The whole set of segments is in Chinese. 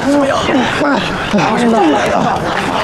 怎么样？真的来了。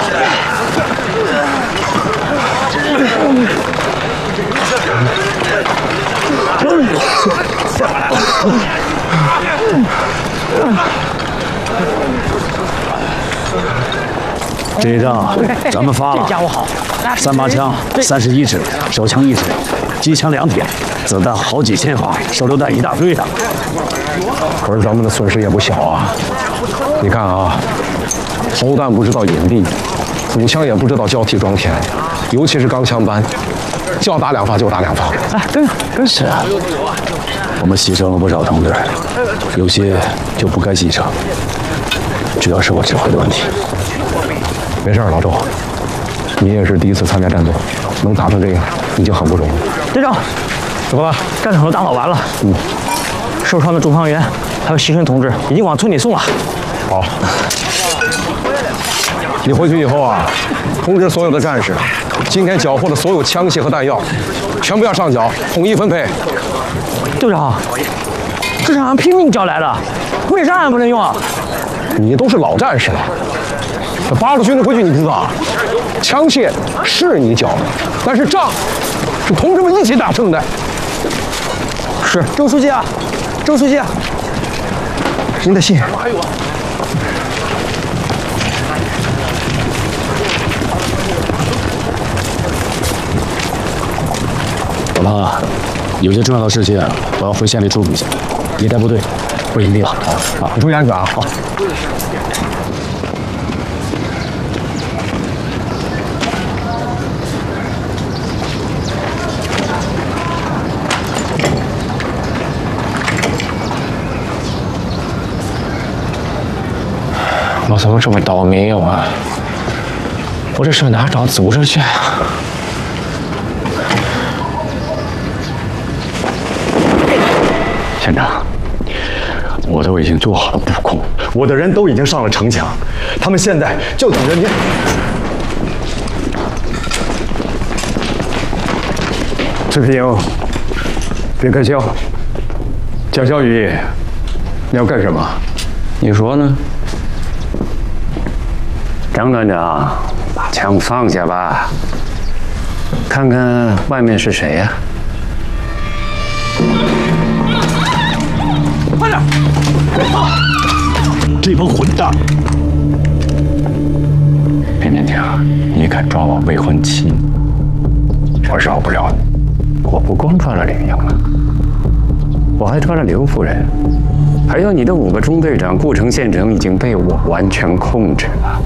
这一仗咱们发了。 这家伙好 ，3把枪，31支，手枪1支，机枪2挺，子弹好几千发，手榴弹一大堆的。 可是咱们的损失也不小啊！你看啊，炮弹不知道隐蔽，步枪也不知道交替装填，尤其是钢枪班，叫打2发就打2发。 哎，真是啊！我们牺牲了不少同志，有些就不该牺牲，主要是我指挥的问题。 没事，老周，你也是第一次参加战斗，能打成这样已经很不容易。 队长， 怎么了？ 战场都打扫完了。受伤的中伤员还有牺牲同志已经往村里送了。 好，你回去以后啊，通知所有的战士，今天缴获的所有枪械和弹药，全部要上缴，统一分配。 队长，这是俺拼命叫来的，为啥俺不能用啊？ 你都是老战士了，这8路军的规矩你不知道啊？枪械是你缴的，但是仗是同志们一起打胜的。是， 周书记啊，周书记， 您的信。 老胖啊，有些重要的事情我要回县里处理一下，你带部队回营地了。啊， 你注意安全啊！好。 我怎么这么倒霉呀！我这是哪找组织去啊？ 县长，我都已经做好了布控，我的人都已经上了城墙，他们现在就等着您。 志平，别开枪。蒋小雨，你要干什么？ 你说呢？张团长，把枪放下吧，看看外面是谁呀？ 快点！ 这帮混蛋！ 偏偏听，你敢抓我未婚妻，我饶不了你。我不光抓了李英了，我还抓了刘夫人，还有你的5个中队长。顾城县城已经被我完全控制了。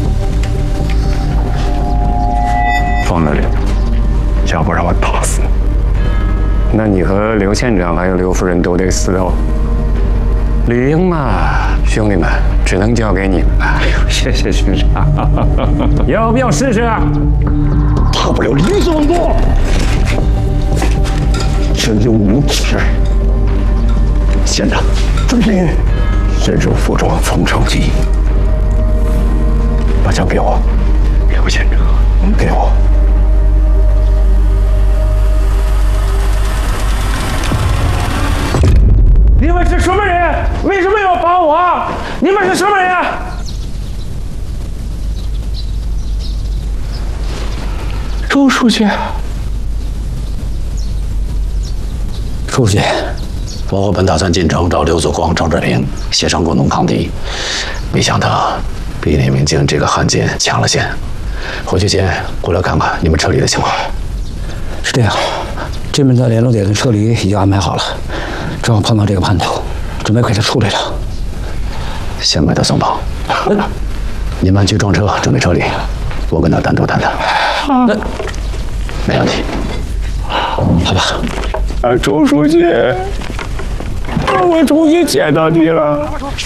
放了刘，要不然我打死你。那你和刘县长还有刘夫人都得死哦。李英嘛，兄弟们，只能交给你们了。哎呦，谢谢兄长，要不要试试啊？ 大不了驴子往多，真有无耻！县长，遵命，伸手负重从长计议，把枪给我。 刘县长， 给我。 你们是什么人？为什么要绑我？你们是什么人？ 周书记， 书记，我本打算进城找刘祖光、张志平协商共同抗敌，没想到被李明静这个汉奸抢了先。回去前过来看看你们撤离的情况。 是这样，这边的联络点的撤离已经安排好了，正好碰到这个叛徒，准备给他处理了。 先把他送跑。你们去装车，准备撤离。我跟他单独谈谈。那没问题。好吧。 周书记，我终于见到你了。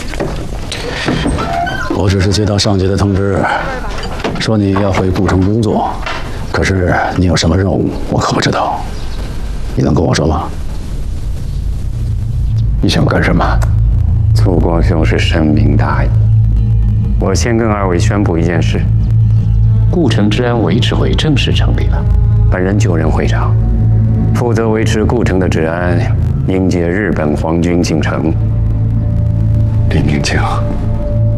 我只是接到上级的通知，说你要回顾城工作，可是你有什么任务，我可不知道。你能跟我说吗？ 你想干什么？祖光兄是深明大义。我先跟2位宣布一件事：顾城治安维持会正式成立了，本人就任会长，负责维持顾城的治安，迎接日本皇军进城。 李明静，